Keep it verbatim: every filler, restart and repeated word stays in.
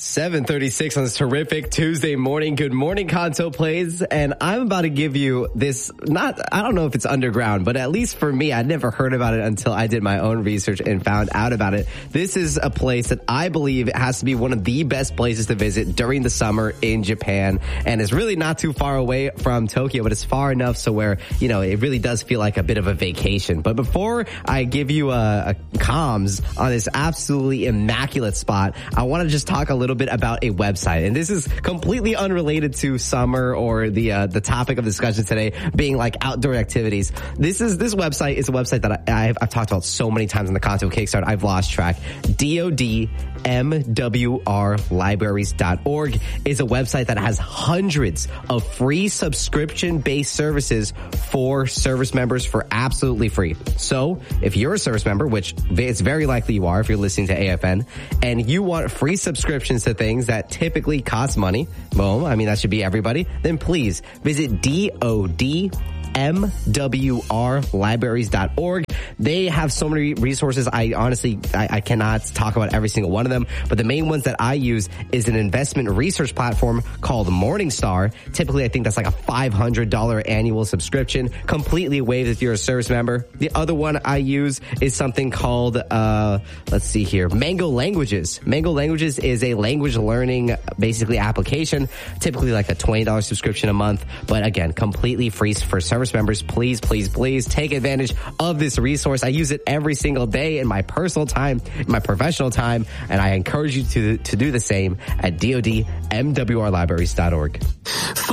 seven thirty-six on this terrific Tuesday morning. Good morning, Kanto Plays. And I'm about to give you this, not, I don't know if it's underground, but at least for me, I'd never heard about it until I did my own research and found out about it. This is a place that I believe it has to be one of the best places to visit during the summer in Japan. And it's really not too far away from Tokyo, but it's far enough so where, you know, it really does feel like a bit of a vacation. But before I give you a, a comms on this absolutely immaculate spot, I want to just talk a little bit about a website. And this is completely unrelated to summer or the uh, the topic of discussion today being like outdoor activities. This is this website is a website that I, I've, I've talked about so many times on the Kanto Kickstart, I've lost track. D O D M W R libraries dot org is a website that has hundreds of free subscription-based services for service members for absolutely free. So if you're a service member, which it's very likely you are if you're listening to A F N, and you want free subscriptions to things that typically cost money, well, I mean, that should be everybody, then please visit D O D M W R libraries dot org. They have so many resources. I honestly, I, I cannot talk about every single one of them, but the main ones that I use is an investment research platform called Morningstar. Typically, I think that's like a five hundred dollars annual subscription, completely waived if you're a service member. The other one I use is something called, uh, let's see here, Mango Languages. Mango Languages is a language learning, basically, application, typically like a twenty dollars subscription a month, but again, completely free for service members. Please, please, please take advantage of this resource. I use it every single day in my personal time, in my professional time, and I encourage you to, to do the same at D O D M W R libraries dot org.